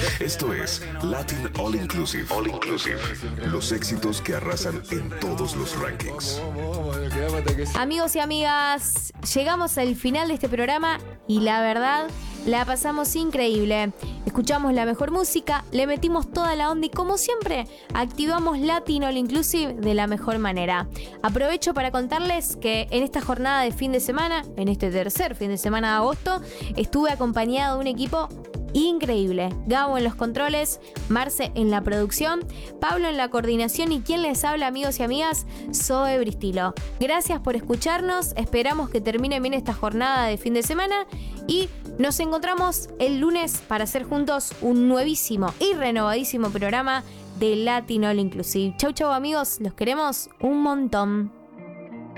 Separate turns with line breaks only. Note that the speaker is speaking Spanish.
Esto es Latin All Inclusive. All Inclusive. Los éxitos que arrasan en todos los rankings.
Amigos y amigas, llegamos al final de este programa y la verdad, la pasamos increíble. Escuchamos la mejor música, le metimos toda la onda y como siempre, activamos Latin All Inclusive de la mejor manera. Aprovecho para contarles que en esta jornada de fin de semana, en este tercer fin de semana de agosto, estuve acompañado de un equipo increíble. Gabo en los controles, Marce en la producción, Pablo en la coordinación y quien les habla, amigos y amigas, Zoe Bristilo. Gracias por escucharnos, esperamos que termine bien esta jornada de fin de semana y nos encontramos el lunes para hacer juntos un nuevísimo y renovadísimo programa de Latin All Inclusive. Chau chau amigos, los queremos un montón.